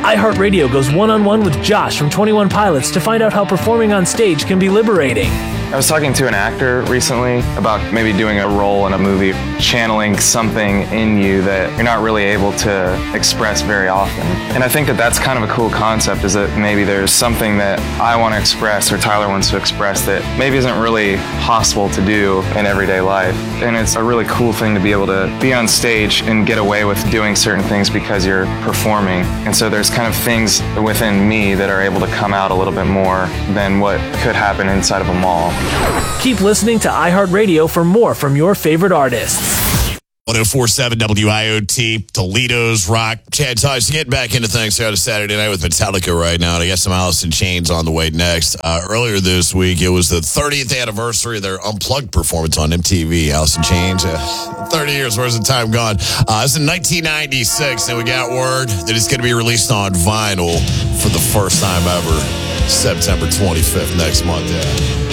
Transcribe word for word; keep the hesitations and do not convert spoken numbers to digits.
iHeartRadio goes one-on-one with Josh from twenty-one Pilots to find out how performing on stage can be liberating. I was talking to an actor recently about maybe doing a role in a movie, channeling something in you that you're not really able to express very often. And I think that that's kind of a cool concept, is that maybe there's something that I want to express or Tyler wants to express that maybe isn't really possible to do in everyday life. And it's a really cool thing to be able to be on stage and get away with doing certain things because you're performing. And so there's kind of things within me that are able to come out a little bit more than what could happen inside of a mall. Keep listening to iHeartRadio for more from your favorite artists. one oh four point seven W I O T, Toledo's Rock. Chad Tosh getting back into things here on a Saturday night with Metallica right now. And I got some Alice in Chains on the way next. Uh, earlier this week, it was the thirtieth anniversary of their Unplugged performance on M T V. Alice in Chains, uh, thirty years, where's the time gone? Uh, it's in nineteen ninety-six, and we got word that it's going to be released on vinyl for the first time ever, September twenty-fifth next month. Yeah.